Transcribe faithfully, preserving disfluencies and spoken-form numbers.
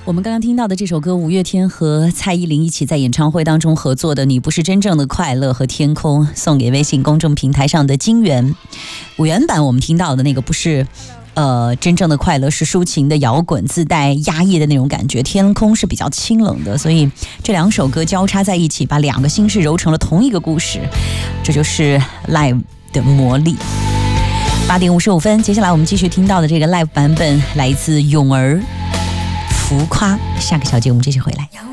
我们刚刚听到的这首歌，五月天和蔡依林一起在演唱会当中合作的《你不是真正的快乐》和《天空》，送给微信公众平台上的金源。五原版我们听到的那个不是呃真正的快乐，是抒情的摇滚，自带压抑的那种感觉。天空是比较清冷的，所以这两首歌交叉在一起，把两个心事揉成了同一个故事，这就是 live 的魔力。八点五十五分，接下来我们继续听到的这个 live 版本来自咏儿浮夸。下个小节我们继续回来。